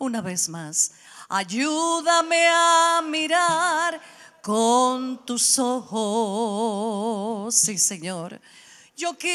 una vez más. Ayúdame a mirar con tus ojos. Sí, Señor. Yo quiero